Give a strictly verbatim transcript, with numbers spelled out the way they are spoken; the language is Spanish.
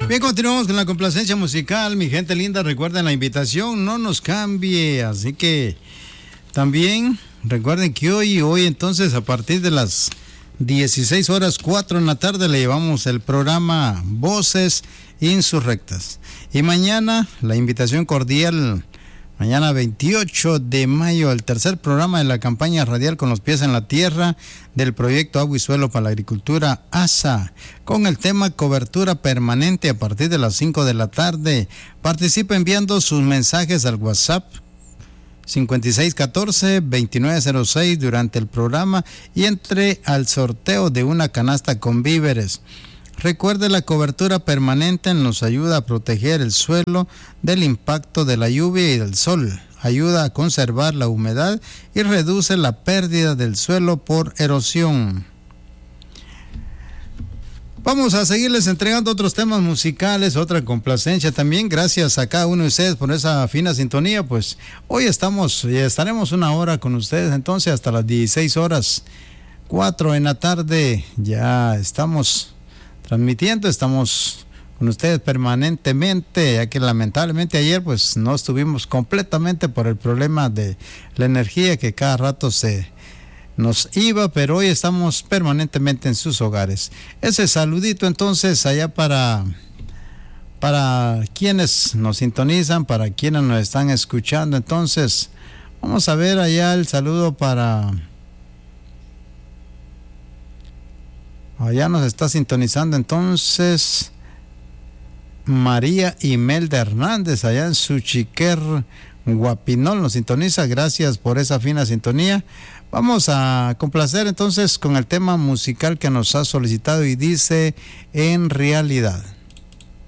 Bien, continuamos con la complacencia musical, mi gente linda. Recuerden la invitación, no nos cambie. Así que también recuerden que hoy, hoy entonces a partir de las dieciséis horas cuatro en la tarde le llevamos el programa Voces Insurrectas. Y mañana la invitación cordial, mañana veintiocho de mayo, el tercer programa de la campaña radial Con los pies en la tierra del proyecto Agua y Suelo para la Agricultura A S A, con el tema cobertura permanente a partir de las cinco de la tarde. Participe enviando sus mensajes al WhatsApp cincuenta y seis catorce veintinueve cero seis durante el programa y entre al sorteo de una canasta con víveres. Recuerde, la cobertura permanente nos ayuda a proteger el suelo del impacto de la lluvia y del sol, ayuda a conservar la humedad y reduce la pérdida del suelo por erosión. Vamos a seguirles entregando otros temas musicales, otra complacencia también. Gracias a cada uno de ustedes por esa fina sintonía. Pues hoy estamos y estaremos una hora con ustedes, entonces hasta las dieciséis horas cuatro en la tarde. Ya estamos transmitiendo, estamos con ustedes permanentemente, ya que lamentablemente ayer pues no estuvimos completamente por el problema de la energía que cada rato se nos iba, pero hoy estamos permanentemente en sus hogares. Ese saludito entonces allá para para quienes nos sintonizan, para quienes nos están escuchando. Entonces vamos a ver allá el saludo para allá nos está sintonizando entonces María Imelda Hernández allá en Suchiquer, Guapinol, nos sintoniza. Gracias por esa fina sintonía. Vamos a complacer entonces con el tema musical que nos ha solicitado y dice En Realidad.